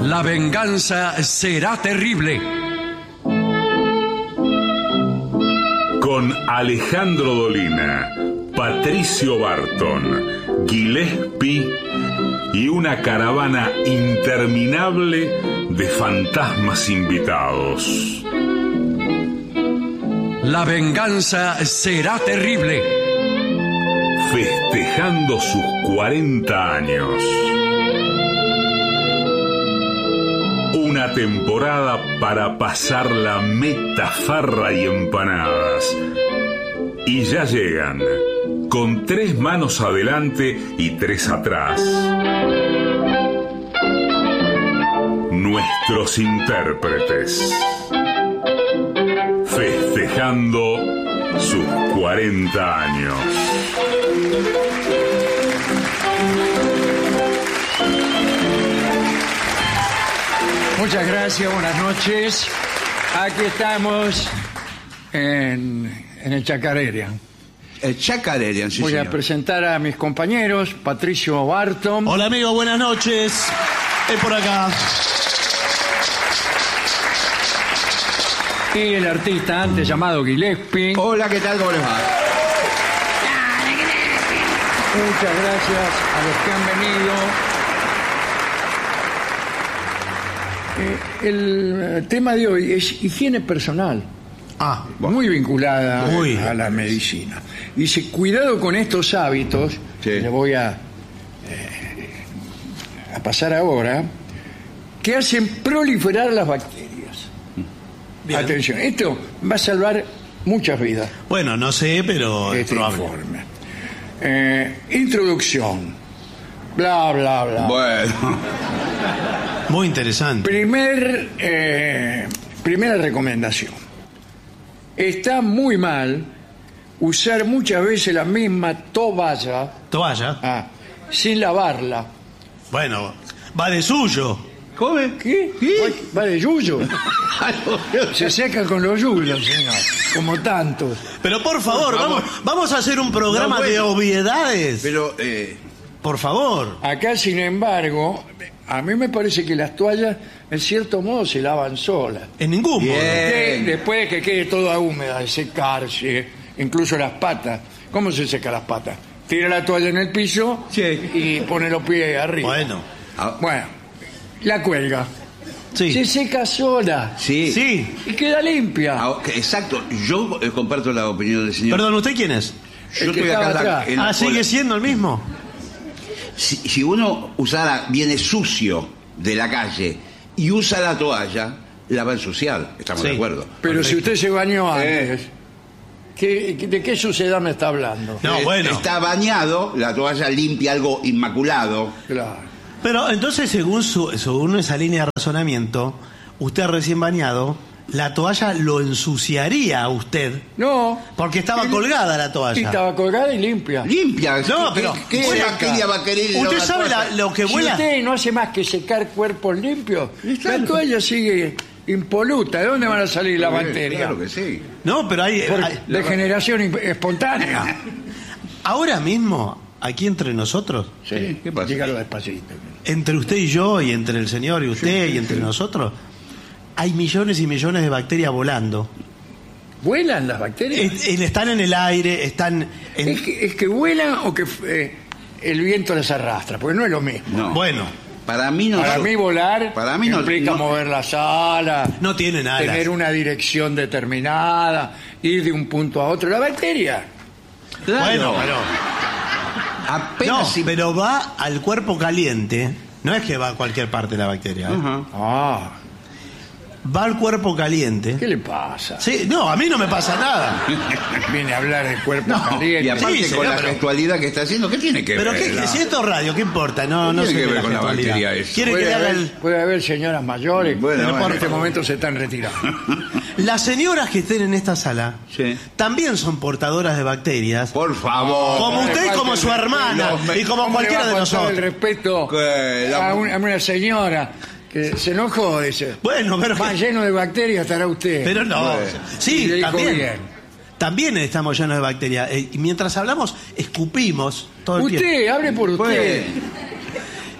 La venganza será terrible. Con Alejandro Dolina, Patricio Barton, Gillespie y una caravana interminable de fantasmas invitados. La venganza será terrible. Festejando sus 40 años. Una temporada para pasar la meta, farra y empanadas. Y ya llegan, con 3 manos adelante y 3 atrás. Nuestros intérpretes. Festejando sus 40 años. Muchas gracias, buenas noches. Aquí estamos en el Chacarera. El Chacarera, sí, Voy a señor. presentar a mis compañeros, Patricio Barton. Hola amigo, buenas noches. Es por acá. Y el artista antes llamado Gillespie. Hola, ¿qué tal? ¿Cómo les va? Muchas gracias a los que han venido. El tema de hoy es higiene personal. Muy vinculada a la medicina. Dice, cuidado con estos hábitos, que le voy a pasar ahora, que hacen proliferar las bacterias. Bien. Atención, esto va a salvar muchas vidas. Bueno, no sé, pero es probable. Informe. Introducción. Bla, bla, bla. Bueno. Muy interesante. Primera recomendación. Está muy mal usar muchas veces la misma toalla. ¿Toalla? Sin lavarla. Bueno, va de suyo. ¿Cómo? ¿Qué? Va de yuyo. Se seca con los yuyos, señor. Como tantos. Pero por favor, vamos a hacer un programa de obviedades. Pero, por favor. Acá, sin embargo, a mí me parece que las toallas, en cierto modo, se lavan solas. En ningún modo. Después de que quede toda húmeda, de secarse, incluso las patas. ¿Cómo se seca las patas? Tira la toalla en el piso y pone los pies arriba. Bueno, la cuelga. Sí. Se seca sola. Sí. Y queda limpia. Exacto. Yo comparto la opinión del señor. Perdón, ¿usted quién es? Yo estoy acá en la ¿sigue siendo el mismo? Si uno viene sucio de la calle y usa la toalla, la va a ensuciar. Estamos de acuerdo. Pero si usted se bañó antes, ¿de qué suciedad me está hablando? No, bueno. Está bañado, la toalla limpia algo inmaculado. Claro. Pero entonces, según esa línea de razonamiento, usted recién bañado, la toalla lo ensuciaría a usted. No. Porque estaba colgada la toalla. Y estaba colgada y limpia. Limpia. No, pero ¿Qué bacteria va a querer? ¿Usted sabe lo que Si vuela? usted no hace más que secar cuerpos limpios, la toalla sigue impoluta. ¿De dónde van a salir las bacterias? Claro que sí. No, pero hay De generación espontánea. ahora mismo, aquí entre nosotros, Sí. ¿Qué pasa? Dígalo despacito. entre usted y yo, y entre el señor y usted, y entre nosotros, hay millones y millones de bacterias volando. ¿Vuelan las bacterias? Están en el aire, están en... ¿Es que vuelan o que el viento las arrastra? Porque no es lo mismo. No. Bueno, Para mí no. Para mí volar Para mí no, implica no. mover las alas, no tienen alas. tener una dirección determinada, ir de un punto a otro. La bacteria. Claro. Bueno, Apenas no, pero va al cuerpo caliente. No es que va a cualquier parte la bacteria. Ah, Va al cuerpo caliente. ¿qué le pasa? Sí, no, a mí no me pasa nada. Viene a hablar del cuerpo caliente. Y aparte Sí, con señor, la pero- gestualidad que está haciendo, ¿qué tiene que Pero ver? qué, si esto es radio, ¿qué importa? No ¿Qué sé tiene que de ver con la gestualidad. bacteria eso? ¿Quiere que le haga el... Puede haber señoras mayores, Bueno, pero bueno. por este momento se están retirando. Las señoras que estén en esta sala Sí. también son portadoras de bacterias. Por favor. Como usted y como su hermana. Y como ¿Cómo cualquiera le de va a faltar nosotros. el respeto Que la- a una señora que se enojó, dice. Bueno, pero... Más lleno de bacterias estará usted. Pero no. Bueno. Y Sí, le dijo también. bien. También estamos llenos de bacterias. Y mientras hablamos, escupimos todo el tiempo. Usted, hable por usted.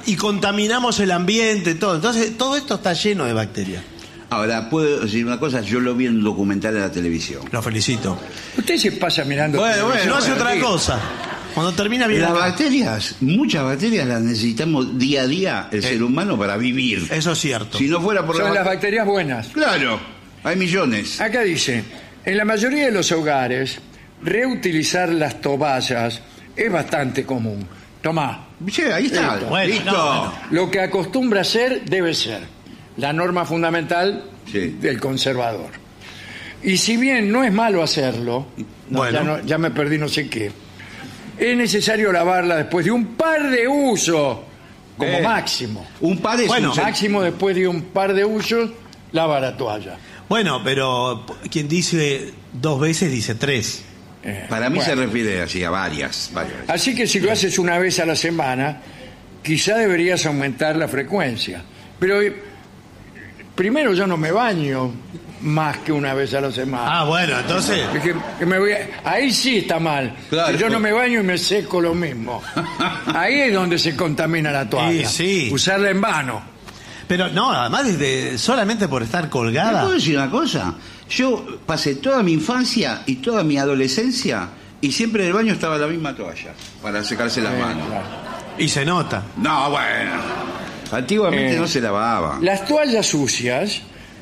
y contaminamos el ambiente, todo. Entonces, todo esto está lleno de bacterias. Ahora, puedo decir una cosa, yo lo vi en un documental de la televisión. Lo felicito. Usted se pasa mirando... No hace otra cosa. Cuando termina bien. Las bacterias, muchas bacterias las necesitamos día a día el ser humano para vivir. Eso es cierto. Si no fuera por Son las bacterias buenas. Claro, hay millones. Acá dice, en la mayoría de los hogares, reutilizar las toallas es bastante común. Tomá. Sí, ahí está. Listo. Bueno, Listo. no. Lo que acostumbra ser, debe ser la norma fundamental Sí. del conservador. Y si bien no es malo hacerlo, Bueno. ya me perdí no sé qué, es necesario lavarla después de un par de usos, como máximo. Un par de Bueno, Máximo después de un par de usos, lava la toalla. Bueno, pero quien dice 2 veces dice 3. Para mí Bueno. se refiere así a varias. Así que si lo haces una vez a la semana, quizá deberías aumentar la frecuencia. Pero primero yo no me baño más que una vez a la semana. Ah, bueno, entonces. Es que me ahí sí está mal. Claro. Que yo no me baño y me seco lo mismo. Ahí es donde se contamina la toalla. Sí. Usarla en vano. Pero no, además solamente por estar ¿Me colgada. puedo decir una cosa? Yo pasé toda mi infancia y toda mi adolescencia y siempre en el baño estaba la misma toalla para secarse las manos. Y se nota. No, bueno. Antiguamente no se lavaba. Las toallas sucias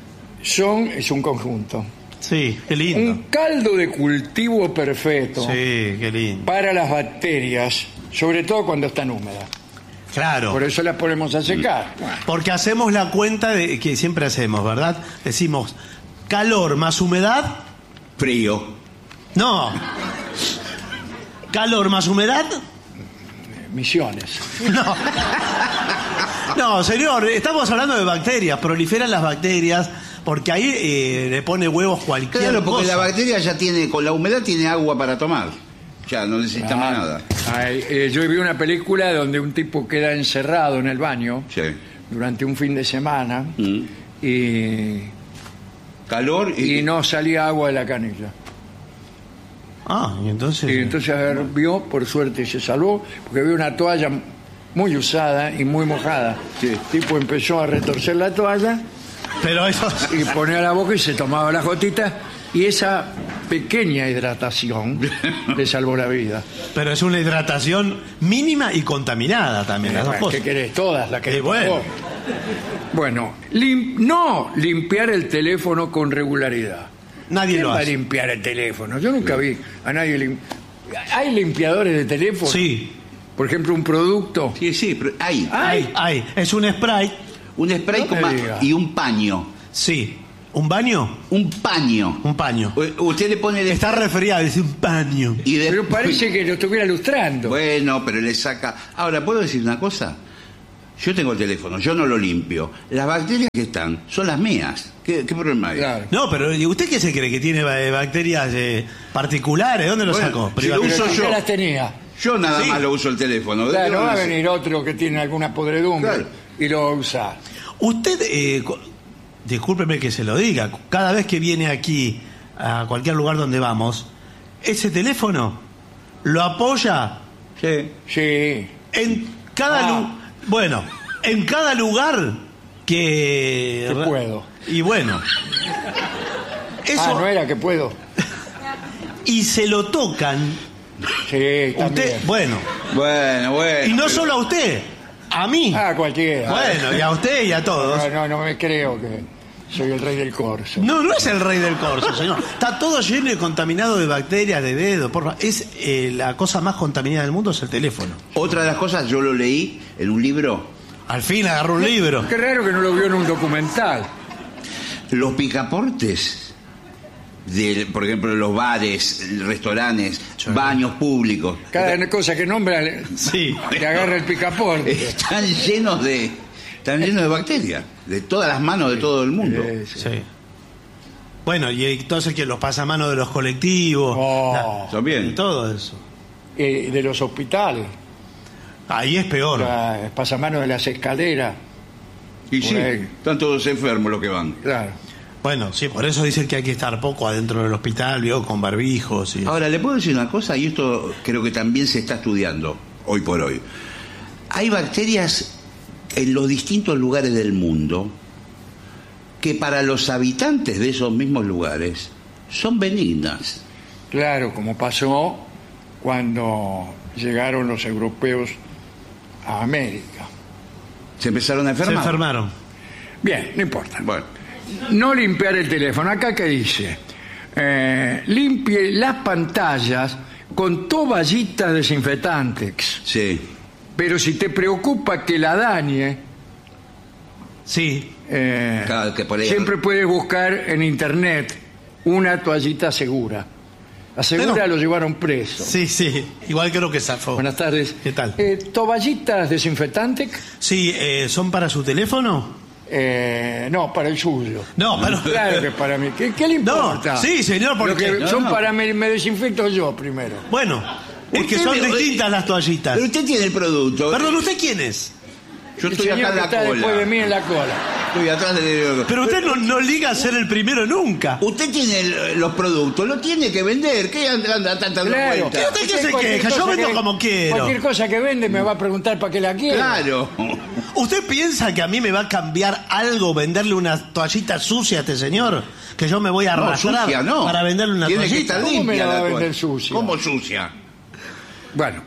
es un conjunto. Sí, qué lindo. Un caldo de cultivo perfecto Sí, qué lindo. para las bacterias, sobre todo cuando están húmedas. Claro. Por eso las ponemos a secar. Porque hacemos la cuenta de que siempre hacemos, ¿verdad? Decimos calor más humedad. Frío. No. Calor más humedad. Misiones. No. No, señor, estamos hablando de bacterias. Proliferan las bacterias porque ahí le pone huevos cualquier Claro, porque cosa. la bacteria ya tiene, con la humedad tiene agua para tomar. Ya no necesita más nada. Yo vi una película donde un tipo queda encerrado en el baño Sí. durante un fin de semana y Calor no salía agua de la canilla. Ah, y entonces. Y entonces vio, por suerte se salvó, porque vio una toalla muy usada y muy mojada. Sí. El tipo empezó a retorcer la toalla Pero eso. y ponía la boca y se tomaba las gotitas, y esa pequeña hidratación le salvó la vida. Pero es una hidratación mínima y contaminada también, las dos Bueno, ¿qué cosas. querés? Todas las que Bueno. Bueno, no limpiar el teléfono con regularidad. Nadie ¿Quién lo va a hace. limpiar el teléfono? Yo nunca vi a nadie ¿Hay limpiadores de teléfono? Sí. Por ejemplo, un producto. Sí, pero hay. Hay. Es un spray. Un spray No me diga. y un paño. Sí. ¿Un baño? Un paño. Un paño. Usted le pone el Está resfriado, dice un paño. y de- Pero parece que lo estuviera lustrando. Bueno, pero le saca. Ahora, ¿puedo decir una cosa? Yo tengo el teléfono, yo no lo limpio. Las bacterias que están son las mías. ¿Qué problema hay? Claro. No, pero ¿y usted qué se cree? ¿Que tiene bacterias particulares? ¿Dónde lo Bueno, sacó? si lo Pero uso ya yo. las tenía. Yo nada Sí. más lo uso el teléfono. Claro, ¿De va a dónde venir otro que tiene alguna podredumbre Claro. y lo va a usar. Usted, discúlpeme que se lo diga, cada vez que viene aquí a cualquier lugar donde vamos, ese teléfono lo apoya Sí. Sí. en cada bueno, en cada lugar que puedo. Y bueno. Eso No era que puedo. y se lo tocan Sí, también. usted, bueno, Bueno. y no pero- solo a usted, a mí. Cualquiera. Bueno, y a usted y a todos. No me creo que soy el rey del corso. No, no es el rey del corso, señor. Está todo lleno y contaminado de bacterias, de dedo. Es la cosa más contaminada del mundo es el teléfono. Otra de las cosas, yo lo leí en un libro. Al fin agarró un libro. Qué raro que no lo vio en un documental. Los picaportes, por ejemplo, los bares, restaurantes, baños públicos, Cada cosa que nombra Sí. le agarra el picaporte. están llenos de bacterias, de todas las manos de todo el mundo. Sí. Bueno, y entonces que los pasamanos de los colectivos. Oh. También. Y todo eso. De los hospitales. Ahí es peor. Pasamanos de las escaleras. Y Por sí, ahí. están todos enfermos los que van. Claro. Bueno, sí, por eso dicen que hay que estar poco adentro del hospital, ¿vio? Con barbijos. Y... Ahora, ¿le puedo decir una cosa? Y esto creo que también se está estudiando hoy por hoy. Hay bacterias en los distintos lugares del mundo que para los habitantes de esos mismos lugares son benignas. Claro, como pasó cuando llegaron los europeos a América. ¿Se empezaron a enfermar? Se enfermaron. Bien, no importa. Bueno, No limpiar el teléfono. Acá que dice, limpie las pantallas con toallitas desinfectantes. sí. Pero si te preocupa que la dañe, Sí. Claro, que por ahí- siempre puedes buscar en internet una toallita segura. La segura Pero- lo llevaron preso. Sí, sí. Igual creo que zafó. Buenas tardes. ¿Qué tal? ¿Toallitas desinfectantes? Sí, ¿son para su teléfono? No, para el suyo. No, para... Claro que para mí. ¿Qué le importa? No, sí, señor, Lo porque... que No, son no. para me desinfecto yo primero. Bueno, es que Usted son me- distintas las toallitas. Pero usted tiene el producto. Perdón, ¿usted quién es? Yo El estoy señor acá en que la está después de cola. mí en la cola. Estoy atrás de... Pero usted no liga a ser el primero nunca. Usted tiene los productos, lo tiene que vender. ¿Qué anda tanta Claro. vuelta? ¿Usted qué se Cualquier queja? Yo cosa vendo que- como quiero. Cualquier cosa que vende me va a preguntar para qué la quiere. Claro. ¿Usted piensa que a mí me va a cambiar algo venderle una toallita sucia a este señor? Que yo me voy a No, arrastrar sucia no. para venderle una Tiene que toallita. estar ¿Cómo me limpia la va a toalla. vender sucia? ¿Cómo sucia? Bueno,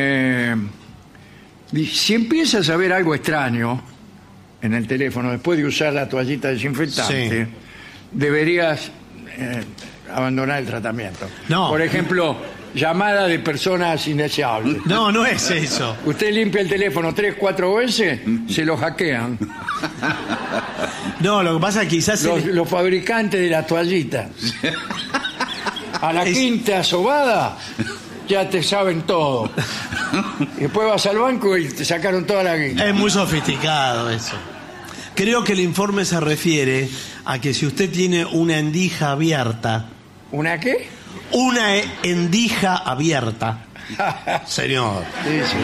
si empiezas a ver algo extraño en el teléfono después de usar la toallita desinfectante, Sí. deberías abandonar el tratamiento. No. Por ejemplo, llamada de personas indeseables. No, no es eso. Usted limpia el teléfono 3-4 veces, se lo hackean. No, lo que pasa es que quizás... Los fabricantes de la toallita. A la quinta sobada ya te saben todo. Y después vas al banco y te sacaron toda la guita. Es muy sofisticado eso. Creo que el informe se refiere a que si usted tiene una endija abierta... ¿Una qué? Una endija abierta, señor. Sí, sí.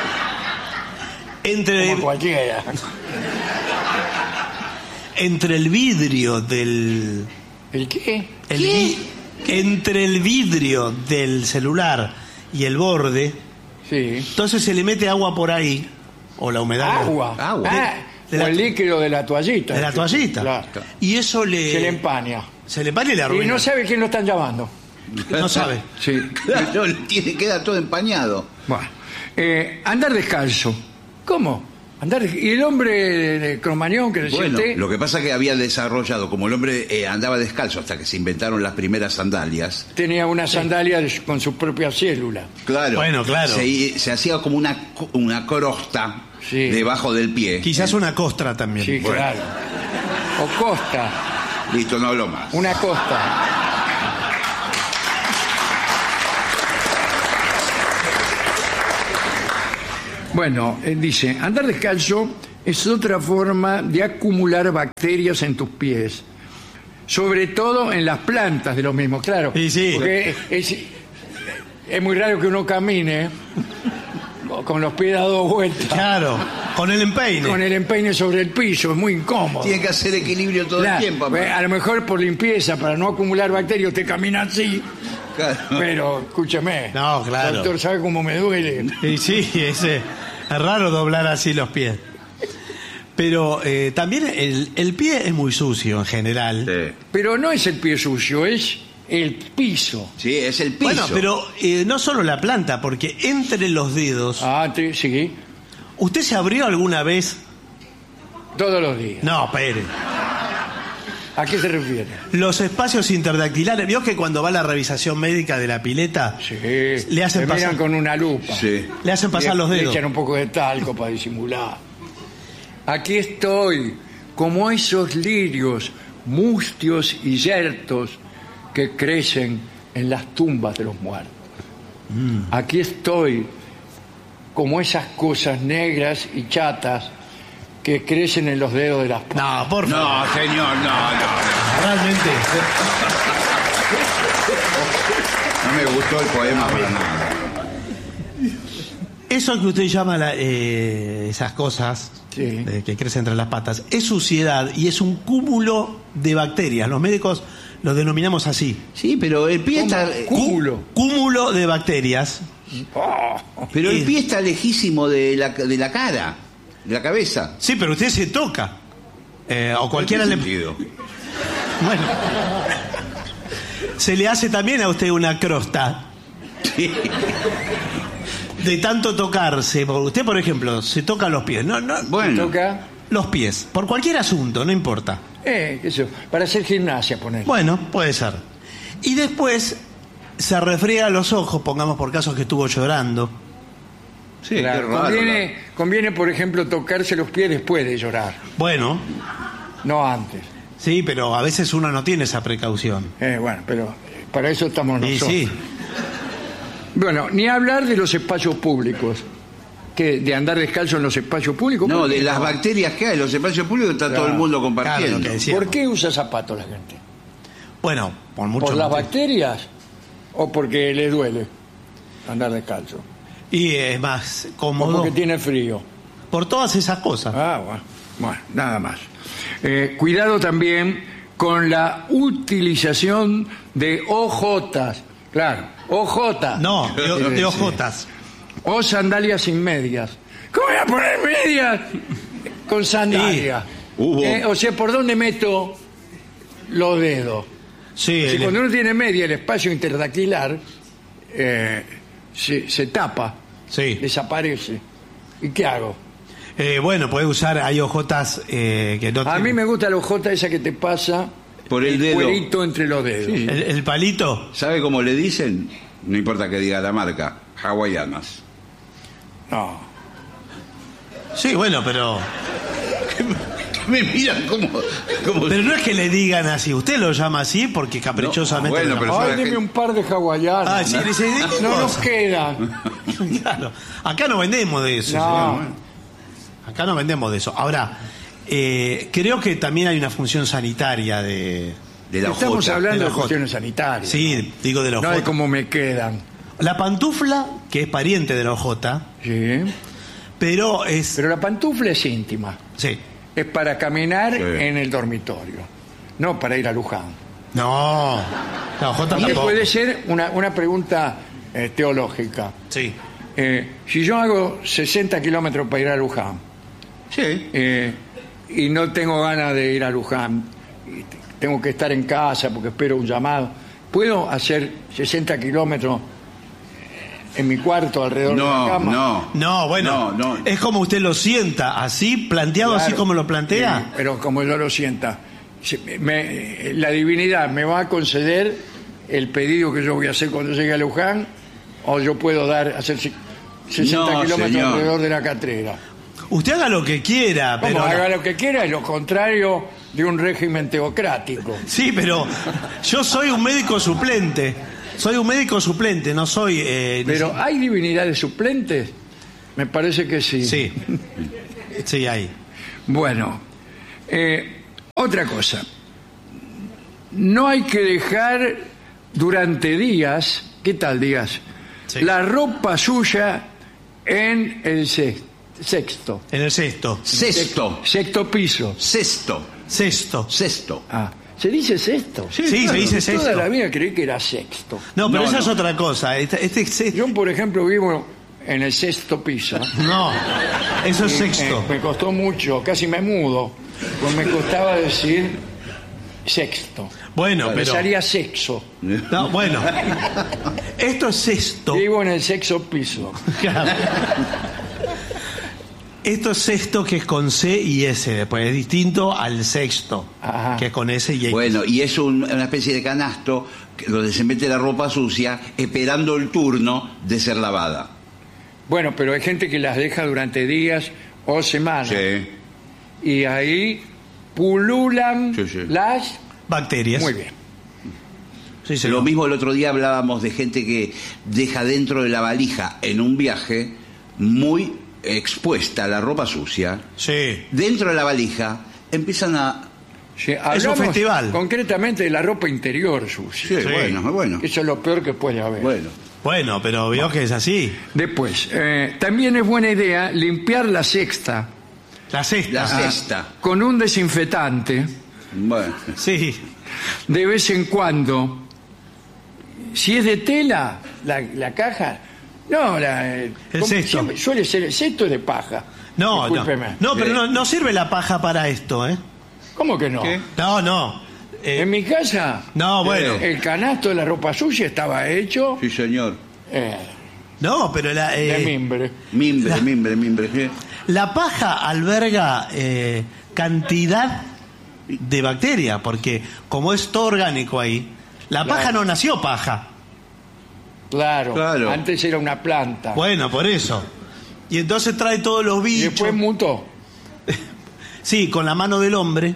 Entre Como cualquiera. el vidrio del... ¿El qué? Entre el vidrio del celular y el borde, Sí. entonces se le mete agua por ahí, o la humedad Agua. Agua. O el líquido de la toallita. de la toallita. Claro. Y eso le... Se le empaña. Se le empaña y le Y arruina. no sabe quién lo están llamando. No sabe. Sí. Claro, queda todo empañado. Bueno. Andar descalzo. ¿Cómo? Y el hombre de Cromañón que decía Bueno, usted, lo que pasa es que había desarrollado, como el hombre andaba descalzo hasta que se inventaron las primeras sandalias. tenía una sandalia con su propia célula. Claro. Bueno, claro. Se hacía como una crosta Sí. debajo del pie. Quizás una costra también. Sí, Bueno. claro. O costa. Listo, no hablo más. Una costa. Bueno, dice, andar descalzo es otra forma de acumular bacterias en tus pies, sobre todo en las plantas de los mismos, claro. Sí, sí. Porque es muy raro que uno camine con los pies dados vueltas, Claro, con el empeine. con el empeine sobre el piso, es muy incómodo. Tiene que hacer equilibrio todo Claro, el tiempo. a lo mejor por limpieza, para no acumular bacterias, usted camina así, Claro. pero escúcheme. No, claro. Doctor, ¿sabe cómo me duele? Y sí, es raro doblar así los pies. Pero también el pie es muy sucio en general. Sí. Pero no es el pie sucio, es el piso. Sí, es el piso. Bueno, pero no solo la planta, porque entre los dedos... Ah, sí, ¿Usted se abrió alguna vez? todos los días. No, espere. ¿A qué se refiere? Los espacios interdactilares. ¿Vio que cuando va a la revisación médica de la pileta Sí, le hacen te miran pasar, con una lupa. Sí. le hacen pasar los Le dedos? echan un poco de talco para disimular. Aquí estoy, como esos lirios mustios y yertos que crecen en las tumbas de los muertos. Aquí estoy, como esas cosas negras y chatas que crecen en los dedos de las palmas. No, por favor. No, señor, no. Realmente. No me gustó el poema para nada. Eso que usted llama esas cosas Sí. que crecen entre las patas es suciedad y es un cúmulo de bacterias. Los médicos lo denominamos así. Sí, pero el pie está... Cúmulo. Cúmulo de bacterias. Pero el pie está lejísimo de la cara. la cabeza. Sí, pero usted se toca. O cualquiera le... Sentido. Bueno. Se le hace también a usted una crosta. Sí. De tanto tocarse. Usted, por ejemplo, se toca los pies. No, Bueno. Toca, los pies. Por cualquier asunto, no importa. qué sé yo, para hacer gimnasia, poner. Bueno, puede ser. Y después se refriega los ojos, pongamos por caso que estuvo llorando. Sí, Claro, qué raro. conviene, por ejemplo, tocarse los pies después de llorar, Bueno, no antes. sí, pero a veces uno no tiene esa precaución. Bueno, pero para eso estamos Y nosotros. sí. Bueno, ni hablar de los espacios públicos. ¿Qué? ¿De andar descalzo en los espacios públicos? No, ¿Por qué de las no? bacterias que hay en los espacios públicos está Claro. todo el mundo Claro, compartiendo. lo que decíamos. ¿Por qué usa zapatos la gente? Bueno, por mucho ¿Por las motivo. bacterias o porque le duele andar descalzo? Y es más ¿O cómodo. porque tiene frío? Por todas esas cosas. Bueno, nada más. Cuidado también con la utilización de ojotas. Claro, ojotas. No, de ojotas. O sandalias sin medias. ¿Cómo voy a poner medias con sandalias? Hubo. O sea, ¿por dónde meto los dedos? Sí, Si cuando uno tiene media, el espacio interdactilar se tapa, sí. desaparece. ¿Y qué hago? Bueno, puede usar, hay ojotas que no A tienen- mí me gusta la hojota esa que te pasa Por el dedo. cuerito entre los dedos. Sí. el palito. ¿Sabe cómo le dicen? No importa que diga la marca. Hawaianas. No. Sí, bueno, pero Me miran como... pero no es que le digan así. Usted lo llama así porque caprichosamente. No, bueno, lo pero llama. Ay, la dime gente- un par de hawaianas. Ah, sí, dice, ¿de qué No nos cosa? quedan. Claro. Acá no vendemos de eso, No. señor. Acá no vendemos de eso. Ahora, creo que también hay una función sanitaria de... De la Estamos ojota. hablando de de la cuestiones sanitarias. Sí, digo de la No de ojota. cómo me quedan. La pantufla, que es pariente de la ojota, Sí. pero es... Pero la pantufla es íntima. Sí. Es para caminar Sí. en el dormitorio, no para ir a Luján. No, la ojota Y tampoco. puede ser una pregunta teológica. Sí. Si yo hago 60 kilómetros para ir a Luján Sí. y no tengo ganas de ir a Luján, y tengo que estar en casa porque espero un llamado, ¿puedo hacer 60 kilómetros en mi cuarto alrededor de la cama? No, bueno, No. es como usted lo sienta, así, planteado así Claro. como lo plantea. Pero como yo lo sienta, la divinidad me va a conceder el pedido que yo voy a hacer cuando llegue a Luján, o yo puedo hacer 60 No, kilómetros señor. alrededor de la Catrera. Usted haga lo que quiera, Como pero... haga lo que quiera, es lo contrario de un régimen teocrático. Sí, pero yo soy un médico suplente. Soy un médico suplente, no soy... Pero ¿hay divinidades suplentes? Me parece que sí. Sí, sí hay. Bueno, otra cosa. No hay que dejar durante días, ¿qué tal días? Sí. La ropa suya en el sexto. En el sexto. Sexto piso. Sexto. Sexto. Ah, ¿se dice sexto? Sí, se dice sexto. Toda la vida creí que era sexto. No, pero No, esa es no. otra cosa. Este sexto... Yo, por ejemplo, vivo en el sexto piso. No, eso es Y, sexto. me costó mucho, casi me mudo, pues me costaba decir sexto. Bueno, Me pero... salía sexo. No, bueno. Esto es sexto. Vivo en el sexto piso. Claro. Esto es sexto, que es con C y S después. Es distinto al sexto, Ajá. que es con S y X. Bueno, y es una especie de canasto donde se mete la ropa sucia esperando el turno de ser lavada. Bueno, pero hay gente que las deja durante días o semanas. Sí. Y ahí pululan Sí. las... Bacterias. Muy bien. Sí, Lo señor. mismo el otro día hablábamos de gente que deja dentro de la valija en un viaje muy expuesta a la ropa sucia. Sí. Dentro de la valija empiezan a... Sí, un hablamos festival. concretamente de la ropa interior sucia. Sí, bueno. Eso es lo peor que puede haber. Bueno, pero veo que es así. Después, también es buena idea limpiar la sexta La sexta. La cesta. con un desinfectante Bueno. Sí. de vez en cuando. Si es de tela, la caja, no, cesto. suele ser el cesto es de paja. No, Discúlpeme. pero no sirve la paja para esto, ¿eh? ¿Cómo que no? ¿Qué? No. En mi casa, No, bueno. el canasto de la ropa sucia estaba hecho Sí, señor. No, pero de mimbre. Mimbre. ¿sí? la paja alberga cantidad de bacterias, porque como es todo orgánico ahí, la Claro. paja no nació paja. Claro. Antes era una planta. Bueno, por eso. Y entonces trae todos los Y bichos. después mutó. Sí, con la mano del hombre,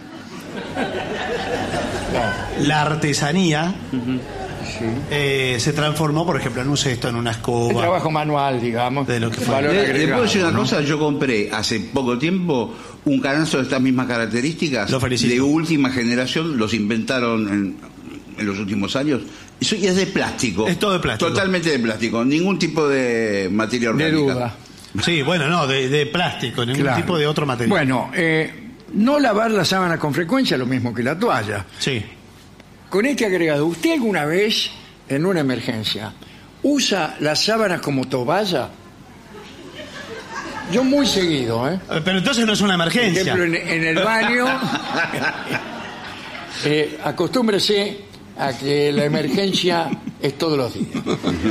Claro. la artesanía Sí. se transformó, por ejemplo, en un cesto, en una El escoba. trabajo manual, digamos. De lo que fue. valor ¿Le agregado, puedo decir una ¿no? cosa? Yo compré hace poco tiempo un canasto de estas mismas características. Lo felicito. De última generación, los inventaron en los últimos años. Y es de plástico. Es todo de plástico. Totalmente de plástico. Ningún tipo de materia De orgánica. duda. Sí, bueno, no, de plástico, ningún Claro. tipo de otro material. Bueno, no lavar la sábana con frecuencia, lo mismo que la toalla. Sí. Con este agregado, ¿usted alguna vez, en una emergencia, usa las sábanas como toalla? Yo muy seguido, ¿eh? Pero entonces no es una Por emergencia. ejemplo, en el baño, acostúmbrese a que la emergencia es todos los días.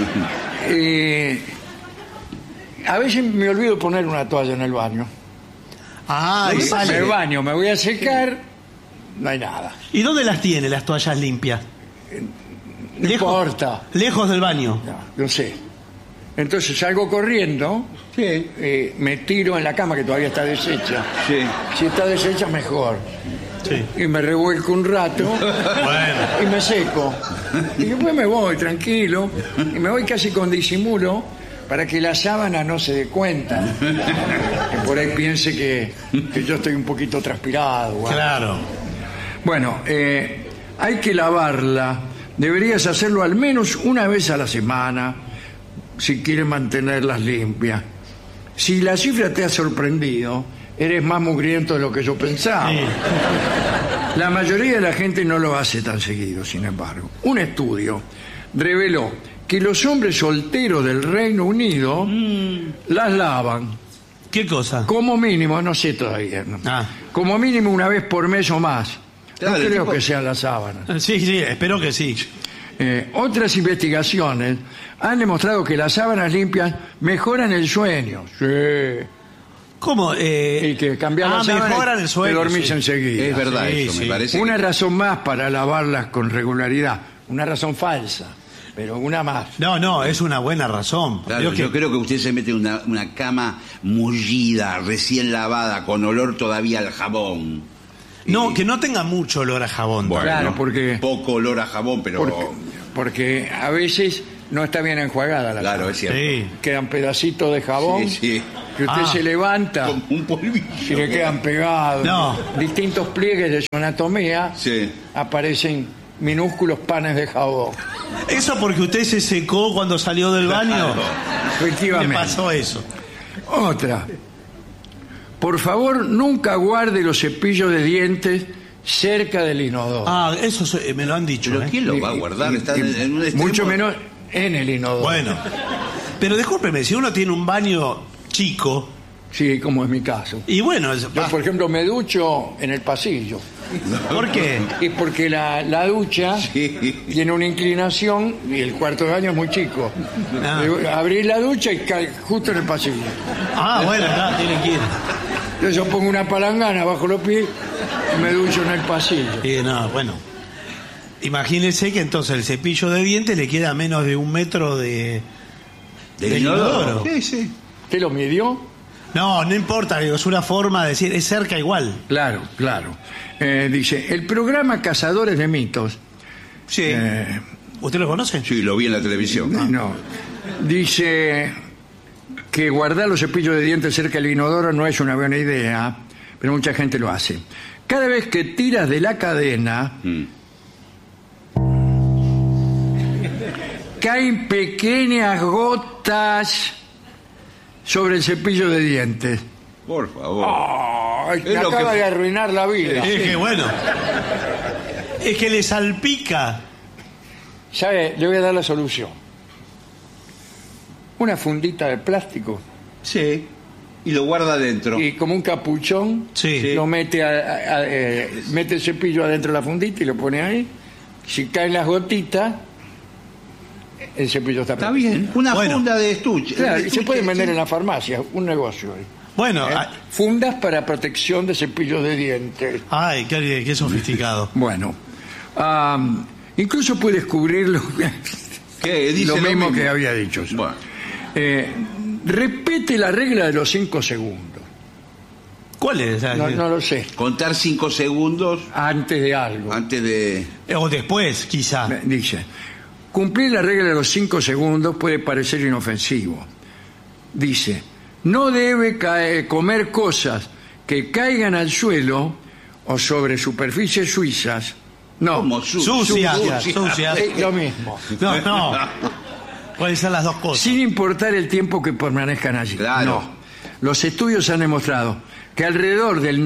A veces me olvido poner una toalla en el baño. Ah, y Me sale. baño, me voy a secar, no hay nada. ¿Y dónde las tiene las toallas limpias? No importa. Lejos del baño. No sé. Entonces salgo corriendo, me tiro en la cama que todavía está deshecha. Sí. Si está deshecha, mejor. Sí. Y me revuelco un rato Bueno. y me seco. Y después me voy tranquilo y me voy casi con disimulo para que la sábana no se dé cuenta. Que por ahí piense que yo estoy un poquito transpirado. o algo. Claro. Bueno, hay que lavarla. Deberías hacerlo al menos una vez a la semana si quieres mantenerlas limpias. Si la cifra te ha sorprendido, eres más mugriento de lo que yo pensaba. Sí. La mayoría de la gente no lo hace tan seguido, sin embargo. Un estudio reveló que los hombres solteros del Reino Unido las lavan ¿Qué cosa? como mínimo, no sé todavía, ¿no? Ah. Como mínimo una vez por mes o más. Claro, No el creo tipo- que sean las sábanas. Sí, espero que sí. Otras investigaciones han demostrado que las sábanas limpias mejoran el sueño. Sí. ¿Cómo? Y que cambiar las sábanas mejoran el sueño. te dormís sí. enseguida. Es verdad Sí, eso, sí. me parece. Una razón más para lavarlas con regularidad. Una razón falsa, pero una más. No, es una buena razón. Claro, Digo que- yo creo que usted se mete una cama mullida, recién lavada, con olor todavía al jabón. No, que no tenga mucho olor a jabón. Bueno, Claro, porque- poco olor a jabón, pero Porque a veces no está bien enjuagada la claro, sábana. es cierto. Sí. Quedan pedacitos de jabón Sí, sí. que usted Ah. se levanta Como un polvillo. y le quedan pegados. No. Distintos pliegues de su anatomía Sí. aparecen minúsculos panes de jabón. Eso porque usted se secó cuando salió del baño. Le Efectivamente. pasó eso. Otra. Por favor, nunca guarde los cepillos de dientes cerca del inodoro. Ah, eso me lo han dicho. Pero ¿eh? ¿quién lo va a guardar? Está Y en un extremo. mucho menos en el inodoro. Bueno. Pero discúlpeme, si uno tiene un baño chico, Sí, como es mi caso. y bueno, Yo, por ejemplo, me ducho en el pasillo. ¿por qué? Es porque la ducha Sí. tiene una inclinación y el cuarto de baño es muy chico. Ah. Abrís la ducha y cae justo en el pasillo. Ah, bueno, no, tiene que ir. Entonces yo pongo una palangana bajo los pies y me ducho en el pasillo. No, bueno. Imagínese que entonces el cepillo de dientes le queda a menos de 1 metro del inodoro. Sí, sí. ¿Usted lo midió? No importa, digo, es una forma de decir, es cerca igual. Claro, claro. Dice, el programa Cazadores de Mitos, Sí. ¿Usted lo conoce? Sí, lo vi en la televisión. no, dice que guardar los cepillos de dientes cerca del inodoro no es una buena idea, pero mucha gente lo hace. Cada vez que tiras de la cadena, caen pequeñas gotas sobre el cepillo de dientes. Por favor. Ay, me Es lo acaba que- de arruinar la vida. Es que bueno. Es que le salpica. ¿Sabe? Le voy a dar la solución. Una fundita de plástico Sí. Y lo guarda adentro. y como un capuchón Sí. lo mete mete el cepillo adentro de la fundita y lo pone ahí. Si caen las gotitas, el cepillo está Está protegido. bien. Una Bueno. funda de estuche. Claro, de y se estuche, pueden vender sí. en la farmacia, un negocio ahí. Bueno, Fundas para protección de cepillos de dientes. ay, qué sofisticado. Bueno, incluso puedes cubrirlo. ¿Qué? Dice lo mismo que había dicho. Bueno. Repite la regla de los 5 segundos. ¿Cuál es? No lo sé. Contar 5 segundos Antes de algo. antes de... O después, quizá. Dice, cumplir la regla de los 5 segundos puede parecer inofensivo. Dice, no debe comer cosas que caigan al suelo o sobre superficies suizas. No, Como Sucia. es lo mismo. No. Pueden ser las dos cosas. Sin importar el tiempo que permanezcan allí. Claro. No. Los estudios han demostrado que alrededor del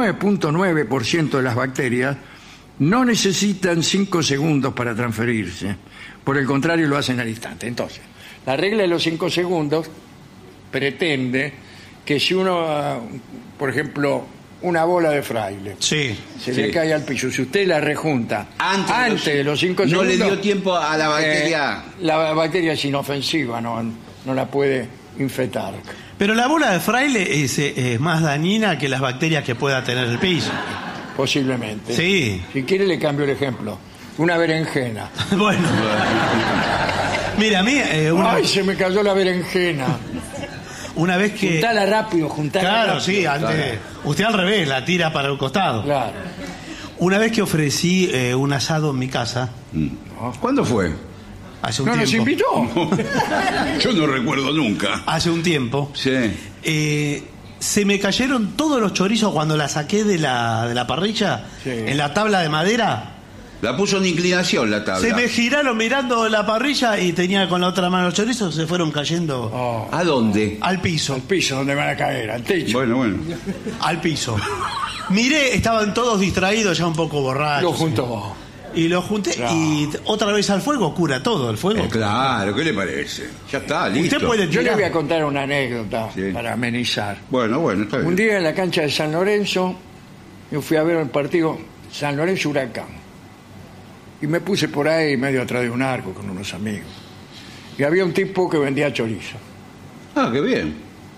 99.9% de las bacterias no necesitan 5 segundos para transferirse. Por el contrario, lo hacen al instante. Entonces, la regla de los 5 segundos pretende que si uno, por ejemplo, una bola de fraile, Sí. se Sí. le cae al piso, si usted la rejunta antes de los 5 no segundos... le dio tiempo a la bacteria. la bacteria es inofensiva, no la puede infectar. Pero la bola de fraile es más dañina que las bacterias que pueda tener el piso. Posiblemente. Sí. Si quiere le cambio el ejemplo. Una berenjena. Bueno. Mira, a mí ¡Ay, se me cayó la berenjena! una vez que... Juntala rápido, juntala Claro, rápido. sí, antes... Usted al revés, la tira para el costado. Claro. Una vez que ofrecí un asado en mi casa, ¿Cuándo fue? hace un ¿No nos tiempo... invitó? Yo no recuerdo nunca. Hace un tiempo... Sí. se me cayeron todos los chorizos cuando la saqué de la parrilla, Sí. en la tabla de madera. La puso en inclinación la tabla. Se me giraron mirando la parrilla y tenía con la otra mano los chorizos, se fueron cayendo Oh, ¿A dónde? al piso, al piso donde van a caer, al techo. Bueno. al piso. Miré, estaban todos distraídos, ya un poco borrachos. Lo juntó. Y lo junté Claro. y otra vez al fuego, cura todo el fuego. Claro, ¿qué le parece? Ya está, listo. Usted puede Yo le tirar. voy a contar una anécdota Sí. para amenizar. Bueno, está bien. Un día en la cancha de San Lorenzo, yo fui a ver el partido San Lorenzo Huracán. Y me puse por ahí medio atrás de un arco con unos amigos. Y había un tipo que vendía chorizo. Ah, qué bien.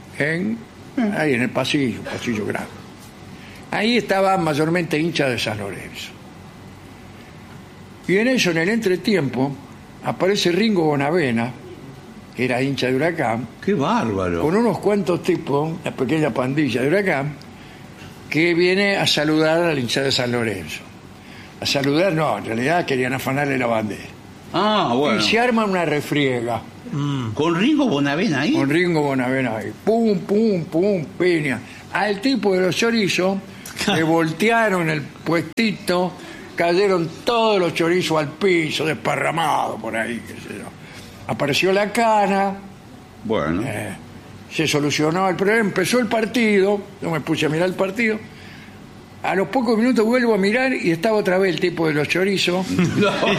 Ahí en el pasillo, pasillo grande. Ahí estaban mayormente hinchas de San Lorenzo. Y en eso, en el entretiempo, aparece Ringo Bonavena, que era hincha de Huracán, Qué bárbaro. con unos cuantos tipos, una pequeña pandilla de Huracán, que viene a saludar al hincha de San Lorenzo. A saludar, no, en realidad querían afanarle la bandera. Ah, bueno. Y se arma una refriega ¿Con Ringo Bonavena ahí? con Ringo Bonavena ahí. Pum, pum, pum, piña. Al tipo de los chorizos le voltearon el puestito, cayeron todos los chorizos al piso, desparramados por ahí, qué sé yo. Apareció la cana, Bueno. se solucionó el problema, empezó el partido, yo me puse a mirar el partido. A los pocos minutos vuelvo a mirar y estaba otra vez el tipo de los chorizos No.